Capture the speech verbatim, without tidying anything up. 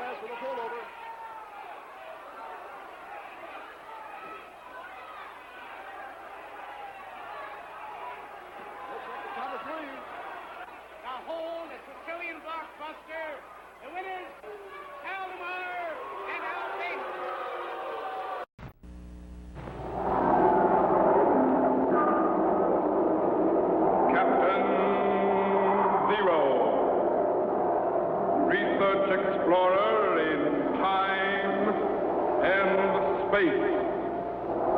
pass for the pullover. Looks like the count of three. Now hold the Sicilian blockbuster. The winners, Aldemeyer and Al Bates. Captain Zero, research explorer